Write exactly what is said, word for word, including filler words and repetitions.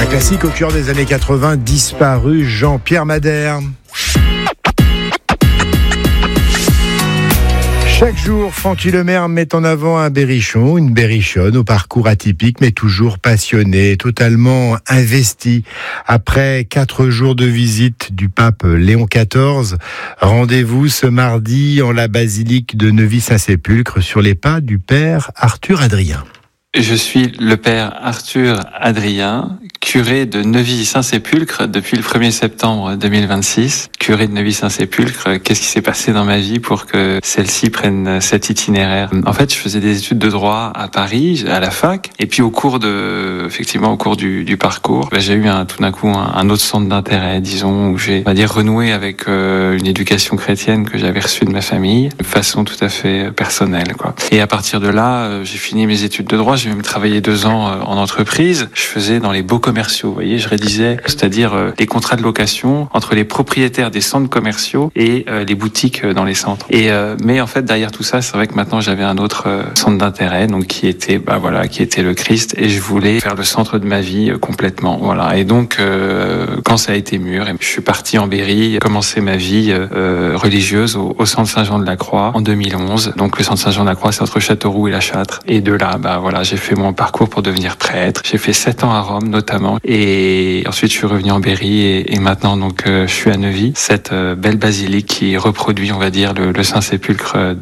Classique au cœur des années quatre-vingts, disparu Jean-Pierre Madère. Chaque jour, Francky Lemaire met en avant un berrichon, une berrichonne au parcours atypique, mais toujours passionné, totalement investi. Après quatre jours de visite du pape Léon quatorze, rendez-vous ce mardi en la basilique de Neuvy-Saint-Sépulcre sur les pas du père Arthur Adrien. Je suis le père Arthur Adrien, curé de Neuvy-Saint-Sépulcre depuis le premier septembre deux mille vingt-six. Curé de Neuvy-Saint-Sépulcre, qu'est-ce qui s'est passé dans ma vie pour que celle-ci prenne cet itinéraire ? En fait, je faisais des études de droit à Paris, à la fac, et puis au cours de, effectivement, au cours du, du parcours, bah, j'ai eu un, tout d'un coup un, un autre centre d'intérêt, disons, où j'ai, on va dire, renoué avec euh, une éducation chrétienne que j'avais reçue de ma famille, de façon tout à fait personnelle, quoi. Et à partir de là, euh, j'ai fini mes études de droit. J'ai même travaillé deux ans en entreprise. Je faisais dans les baux commerciaux, vous voyez, je rédigeais, c'est-à-dire euh, les contrats de location entre les propriétaires des centres commerciaux et euh, les boutiques dans les centres. Et euh, mais en fait, derrière tout ça, c'est vrai que maintenant j'avais un autre euh, centre d'intérêt, donc qui était, bah voilà, qui était le Christ, et je voulais faire le centre de ma vie euh, complètement, voilà. Et donc, euh, quand ça a été mûr, je suis parti en Berry, commencer ma vie euh, religieuse au, au centre Saint-Jean-de-la-Croix en deux mille onze. Donc le centre Saint-Jean-de-la-Croix, c'est entre Châteauroux et La Châtre. Et de là, bah voilà, j'ai fait mon parcours pour devenir prêtre. J'ai fait sept ans à Rome notamment, et ensuite je suis revenu en Berry, et, et maintenant donc euh, je suis à Neuvy, cette euh, belle basilique qui reproduit, on va dire, le, le Saint-Sépulcre